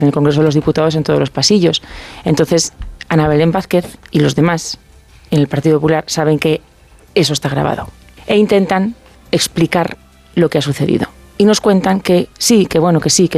en el Congreso de los Diputados, en todos los pasillos. Entonces, Ana Belén Vázquez y los demás en el Partido Popular saben que eso está grabado e intentan explicar lo que ha sucedido. Y nos cuentan que sí, que bueno, que sí, que